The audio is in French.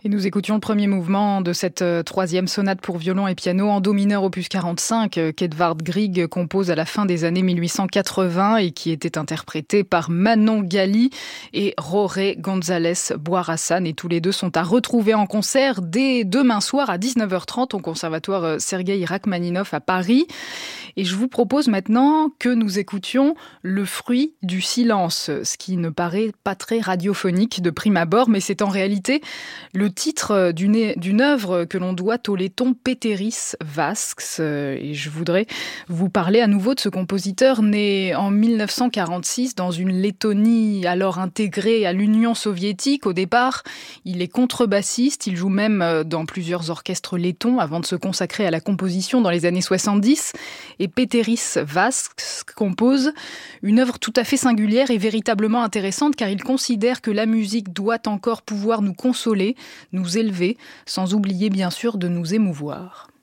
Et nous écoutions le premier mouvement de cette troisième sonate pour violon et piano en do mineur opus 45 qu'Edvard Grieg compose à la fin des années 1880 et qui était interprété par Manon Gali et Jorge González Boirassan. Et tous les deux sont à retrouver en concert dès demain soir à 19h30 au conservatoire Sergueï Rachmaninov à Paris. Et je vous propose maintenant que nous écoutions Le fruit du silence, ce qui ne paraît pas très radiophonique de prime abord, mais c'est en réalité le titre d'une œuvre que l'on doit au letton Péteris Vasks. Et je voudrais vous parler à nouveau de ce compositeur né en 1946 dans une Lettonie alors intégrée à l'Union soviétique. Au départ, il est contrebassiste, il joue même dans plusieurs orchestres lettons avant de se consacrer à la composition dans les années 70. Et Péteris Vasks compose une œuvre tout à fait singulière et véritablement intéressante car il considère que la musique doit encore pouvoir nous consoler, nous élever, sans oublier bien sûr de nous émouvoir.